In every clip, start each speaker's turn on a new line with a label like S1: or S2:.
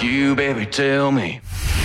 S1: You, baby, tell me.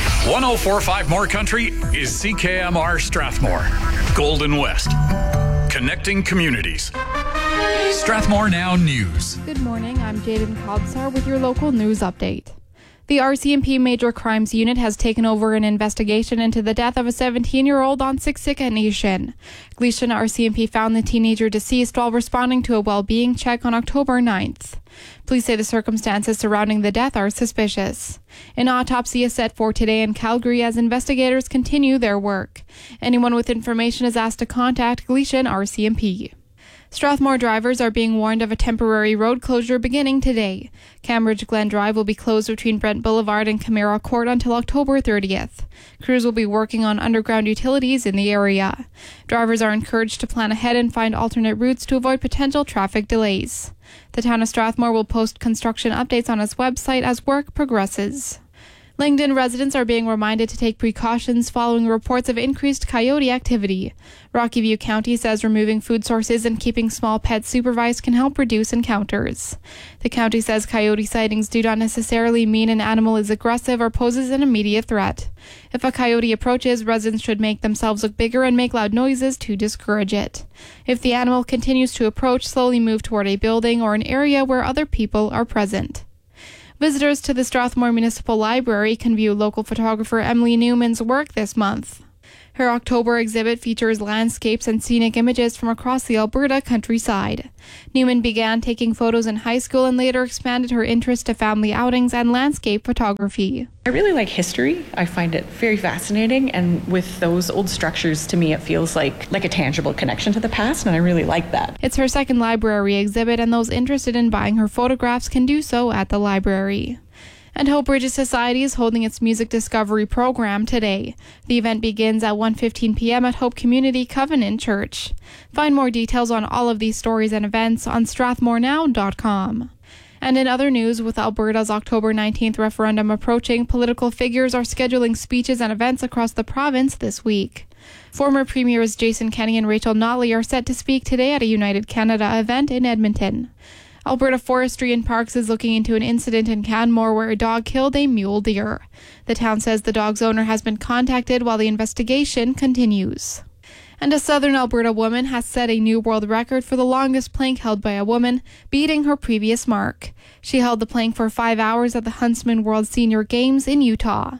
S2: 104.5 More Country is CKMR Strathmore, Golden West, connecting communities. Strathmore Now News.
S3: Good morning, I'm Jaden Kobsar with your local news update. The RCMP Major Crimes Unit has taken over an investigation into the death of a 17-year-old on Siksika Nation. Gleason RCMP found the teenager deceased while responding to a well-being check on October 9th. Police say the circumstances surrounding the death are suspicious. An autopsy is set for today in Calgary as investigators continue their work. Anyone with information is asked to contact Gleason RCMP. Strathmore drivers are being warned of a temporary road closure beginning today. Cambridge Glen Drive will be closed between Brent Boulevard and Camara Court until October 30th. Crews will be working on underground utilities in the area. Drivers are encouraged to plan ahead and find alternate routes to avoid potential traffic delays. The town of Strathmore will post construction updates on its website as work progresses. Langdon residents are being reminded to take precautions following reports of increased coyote activity. Rocky View County says removing food sources and keeping small pets supervised can help reduce encounters. The county says coyote sightings do not necessarily mean an animal is aggressive or poses an immediate threat. If a coyote approaches, residents should make themselves look bigger and make loud noises to discourage it. If the animal continues to approach, slowly move toward a building or an area where other people are present. Visitors to the Strathmore Municipal Library can view local photographer Emily Newman's work this month. Her October exhibit features landscapes and scenic images from across the Alberta countryside. Newman began taking photos in high school and later expanded her interest to family outings and landscape photography.
S4: I really like history. I find it very fascinating, and with those old structures, to me it feels like a tangible connection to the past, and I really like that.
S3: It's her second library exhibit, and those interested in buying her photographs can do so at the library. And Hope Bridges Society is holding its Music Discovery program today. The event begins at 1:15 p.m. at Hope Community Covenant Church. Find more details on all of these stories and events on strathmorenow.com. And in other news, with Alberta's October 19th referendum approaching, political figures are scheduling speeches and events across the province this week. Former Premiers Jason Kenney and Rachel Notley are set to speak today at a United Canada event in Edmonton. Alberta Forestry and Parks is looking into an incident in Canmore where a dog killed a mule deer. The town says the dog's owner has been contacted while the investigation continues. And a southern Alberta woman has set a new world record for the longest plank held by a woman, beating her previous mark. She held the plank for 5 hours at the Huntsman World Senior Games in Utah.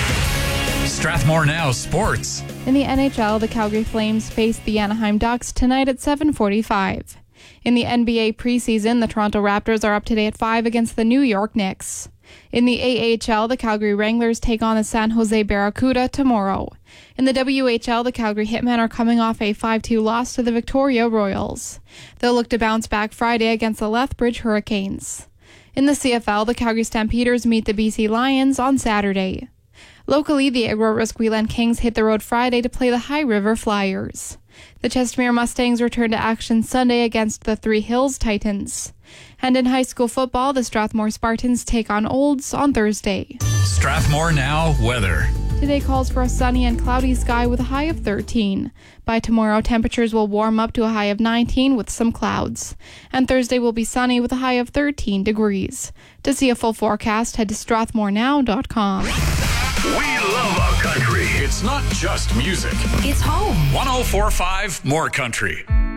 S2: Strathmore Now Sports.
S3: In the NHL, the Calgary Flames face the Anaheim Ducks tonight at 7:45. In the NBA preseason, the Toronto Raptors are up today at 5 against the New York Knicks. In the AHL, the Calgary Wranglers take on the San Jose Barracuda tomorrow. In the WHL, the Calgary Hitmen are coming off a 5-2 loss to the Victoria Royals. They'll look to bounce back Friday against the Lethbridge Hurricanes. In the CFL, the Calgary Stampeders meet the BC Lions on Saturday. Locally, the Agro-Resqueland Kings hit the road Friday to play the High River Flyers. The Chestermere Mustangs return to action Sunday against the Three Hills Titans. And in high school football, the Strathmore Spartans take on Olds on Thursday.
S2: Strathmore Now weather.
S3: Today calls for a sunny and cloudy sky with a high of 13. By tomorrow, temperatures will warm up to a high of 19 with some clouds. And Thursday will be sunny with a high of 13 degrees. To see a full forecast, head to strathmorenow.com.
S2: We love our country. It's not just music.
S5: It's home.
S2: 104.5 More Country.